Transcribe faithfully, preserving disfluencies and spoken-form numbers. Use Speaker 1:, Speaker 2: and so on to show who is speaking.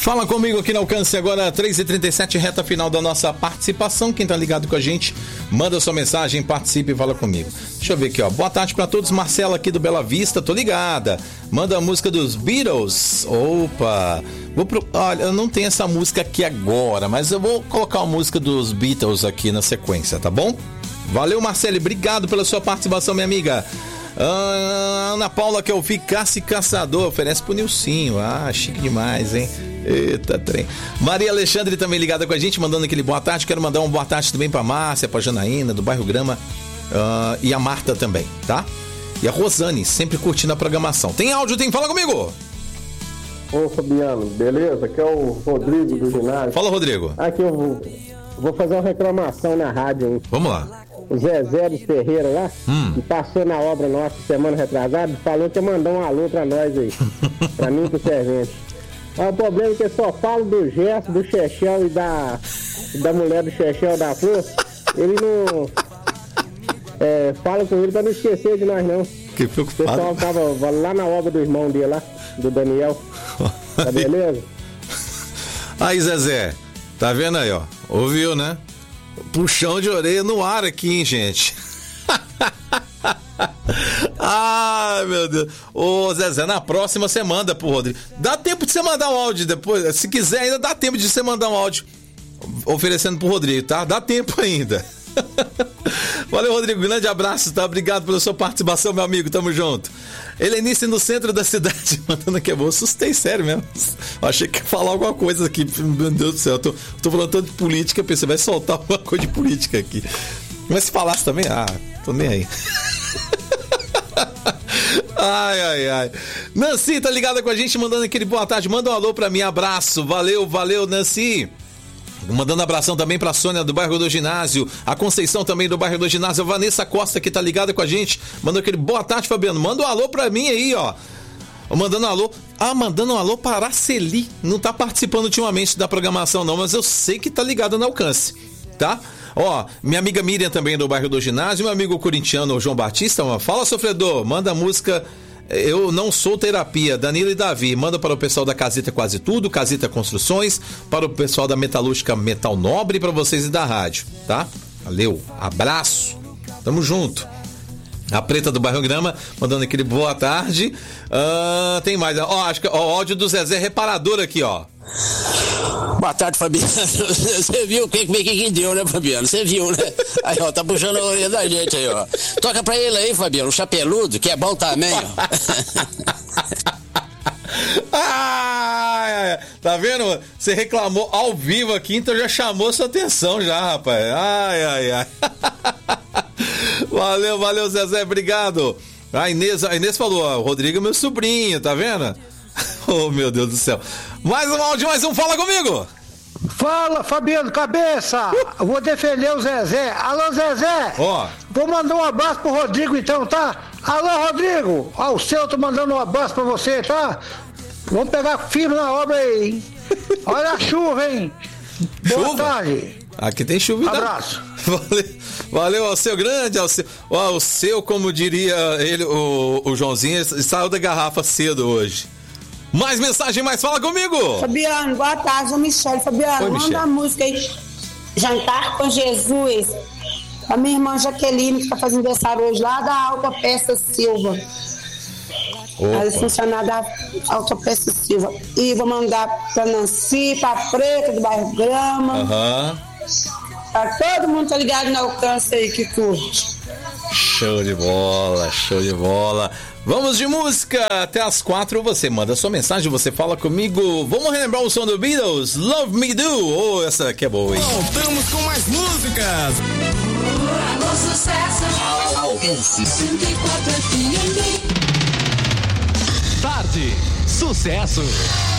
Speaker 1: Fala comigo aqui no Alcance agora, três e trinta e sete, reta final da nossa participação. Quem tá ligado com a gente, manda sua mensagem, participe e fala comigo. Deixa eu ver aqui, ó. Boa tarde pra todos, Marcela aqui do Bela Vista, tô ligada. Manda a música dos Beatles. Opa! Vou pro... Olha, eu não tenho essa música aqui agora, mas eu vou colocar a música dos Beatles aqui na sequência, tá bom? Valeu, Marcele, obrigado pela sua participação, minha amiga. Ah, Ana Paula, que eu vi Caça e Caçador, oferece pro Nilcinho. Ah, chique demais, hein? Eita, trem. Maria Alexandre também ligada com a gente, mandando aquele boa tarde. Quero mandar um boa tarde também pra Márcia, pra Janaína, do bairro Grama, uh, e a Marta também, tá? E a Rosane, sempre curtindo a programação. Tem áudio, tem? Fala comigo!
Speaker 2: Ô, Fabiano, beleza? Aqui é o Rodrigo do ginásio.
Speaker 1: Fala, Rodrigo.
Speaker 2: Aqui eu vou, vou fazer uma reclamação na rádio, hein?
Speaker 1: Vamos lá.
Speaker 2: O Zezé dos Ferreira lá,
Speaker 1: hum.
Speaker 2: que passou na obra nossa semana retrasada, falou que ia mandar um alô pra nós aí, pra mim e pro servente. Ah, o problema é que eu só falo do Gerson, do Chechel e da, da mulher do Chechel da Flor. Ele não é, fala com ele pra não esquecer de nós, não.
Speaker 1: Que preocupado.
Speaker 2: O pessoal tava lá na obra do irmão dele lá, do Daniel. Tá beleza?
Speaker 1: Aí, Zezé, tá vendo aí, ó? Ouviu, né? Puxão de orelha no ar aqui, hein, gente? Ai, meu Deus. Ô, Zezé, na próxima você manda pro Rodrigo. Dá tempo de você mandar um áudio depois. Se quiser, ainda dá tempo de você mandar um áudio oferecendo pro Rodrigo, tá? Dá tempo ainda. Valeu, Rodrigo. Grande abraço, tá? Obrigado pela sua participação, meu amigo. Tamo junto. Helenice no centro da cidade, mandando aqui. Eu assustei, sério mesmo. Achei que ia falar alguma coisa aqui. Meu Deus do céu. Eu tô, tô falando tanto de política. Pensei, vai soltar alguma coisa de política aqui. Mas se falasse também, ah, tô nem aí. Ai, ai, ai. Nancy tá ligada com a gente, mandando aquele boa tarde. Manda um alô pra mim, abraço. Valeu, valeu, Nancy. Mandando abração também pra Sônia do bairro do Ginásio, a Conceição também do bairro do Ginásio, a Vanessa Costa que tá ligada com a gente, mandando aquele boa tarde, Fabiano. Manda um alô pra mim aí, ó. Mandando um alô. Ah, mandando um alô para a Araceli. Não tá participando ultimamente da programação não, mas eu sei que tá ligada no Alcance, tá? Ó, minha amiga Miriam também do bairro do Ginásio, meu amigo corintiano o João Batista, ó, fala, sofredor, manda a música Eu Não Sou Terapia, Danilo e Davi, manda para o pessoal da Casita Quase Tudo, Casita Construções, para o pessoal da Metalúrgica Metal Nobre, para vocês e da rádio, tá? Valeu, abraço, tamo junto. A Preta do Bairro Grama, mandando aquele boa tarde. Uh, tem mais, ó, acho que ó, o áudio do Zezé Reparador aqui, ó.
Speaker 3: Boa tarde, Fabiano. Você viu o que, que, que deu, né, Fabiano? Você viu, né? Aí, ó, tá puxando a orelha da gente aí, ó. Toca pra ele aí, Fabiano, o chapeludo, que é bom também, ó.
Speaker 1: Ah, tá vendo? Você reclamou ao vivo aqui, então já chamou sua atenção já, rapaz. Ai, ai, ai. Valeu, valeu, Zezé, obrigado. A Inês, a Inês falou, ó, o Rodrigo é meu sobrinho, tá vendo? Oh, meu Deus do céu. Mais um áudio, mais um, fala comigo.
Speaker 4: Fala, Fabiano Cabeça. Uh. Vou defender o Zezé. Alô, Zezé.
Speaker 1: Ó.
Speaker 4: Vou mandar um abraço pro Rodrigo então, tá? Alô, Rodrigo. Ó, o seu, tô mandando um abraço pra você, tá? Vamos pegar firme na obra aí, hein? Olha a chuva, hein? Boa
Speaker 1: chuva?
Speaker 4: tarde.
Speaker 1: Aqui tem chuva.
Speaker 4: Abraço.
Speaker 1: Valeu, valeu ao seu grande, ao seu, ó, o seu, como diria ele, o, o Joãozinho, saiu da garrafa cedo hoje. Mais mensagem, mais fala comigo.
Speaker 5: Fabiano, boa tarde, sou Michele. Fabiano,
Speaker 1: Oi,
Speaker 5: manda
Speaker 1: Michele.
Speaker 5: a música aí, Jantar com Jesus. A minha irmã Jaqueline, que tá fazendo aniversário hoje, lá da Autopeça Silva.
Speaker 1: Opa.
Speaker 5: A funcionária da Autopeça Silva. E vou mandar pra Nancy, pra Preta, do bairro Grama.
Speaker 1: Aham. Uhum.
Speaker 5: Pra todo mundo tá ligado no Alcance aí que curte.
Speaker 1: Show de bola, show de bola. Vamos de música até as quatro. Você manda sua mensagem, você fala comigo. Vamos relembrar o som do Beatles, Love Me Do. Oh, essa aqui é boa, hein?
Speaker 6: Voltamos com mais músicas.
Speaker 7: Alô, sucesso. Alcance cento e quatro F M.
Speaker 6: Tarde, sucesso.